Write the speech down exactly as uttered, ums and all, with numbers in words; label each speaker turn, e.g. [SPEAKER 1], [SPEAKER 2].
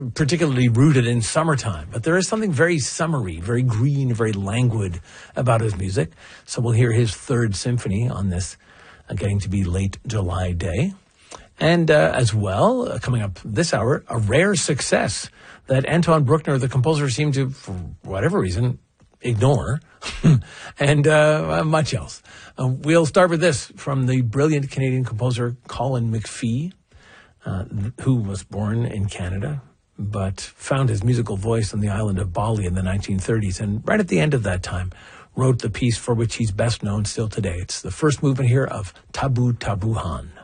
[SPEAKER 1] particularly rooted in summertime, but there is something very summery, very green, very languid about his music. So we'll hear his third symphony on this uh, getting to be late July day. And uh, as well, uh, coming up this hour, a rare success that Anton Bruckner, the composer, seemed to, for whatever reason, ignore, and uh, much else. Uh, we'll start with this from the brilliant Canadian composer Colin McPhee, uh, who was born in Canada, but found his musical voice on the island of Bali in the nineteen thirties, and right at the end of that time, wrote the piece for which he's best known still today. It's the first movement here of Tabu Tabu Han.